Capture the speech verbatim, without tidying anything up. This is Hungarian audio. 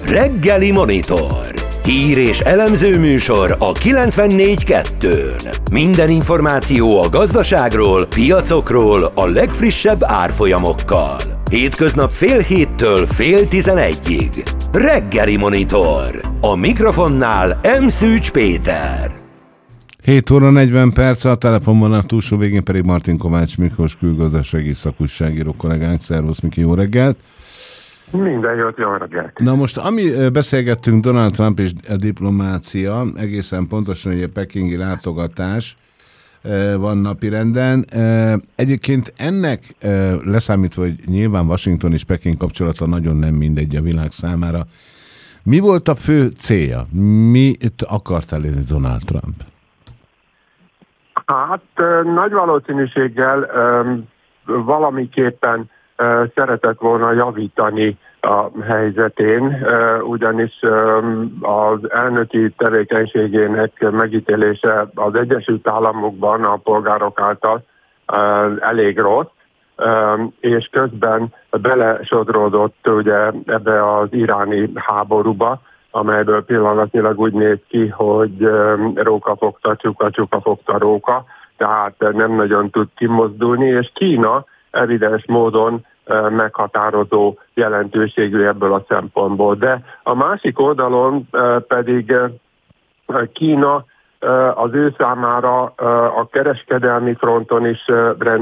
Reggeli Monitor. Hír és elemző műsor a kilencvennégy kettőn. Minden információ a gazdaságról, piacokról, a legfrissebb árfolyamokkal. Hétköznap fél héttől fél tizenegyig. Reggeli Monitor. A mikrofonnál M. Szűcs Péter. hét óra negyven perc, a telefonban a túlsó végén pedig Martin Kovács Miklós külgazdasági szakújságíró kollégánk. Szervusz, Miki, jó reggelt! Minden jót, jó reggelt! Na most, ami beszélgettünk, Donald Trump és a diplomácia, egészen pontosan, hogy a pekingi látogatás van napirenden. Egyébként ennek leszámítva, hogy nyilván Washington és Peking kapcsolata nagyon nem mindegy a világ számára. Mi volt a fő célja? Mit akart elérni Donald Trump? Hát nagy valószínűséggel valamiképpen szeretett volna javítani a helyzetén, ugyanis az elnöki tevékenységének megítélése az Egyesült Államokban a polgárok által elég rossz, és közben belesodródott ugye ebbe az iráni háborúba, amelyből pillanatnyilag úgy néz ki, hogy róka fogta, csuka, csuka fogta róka, tehát nem nagyon tud kimozdulni, és Kína evidens módon meghatározó jelentőségű ebből a szempontból. De a másik oldalon pedig Kína az ő számára a kereskedelmi fronton is rendkívül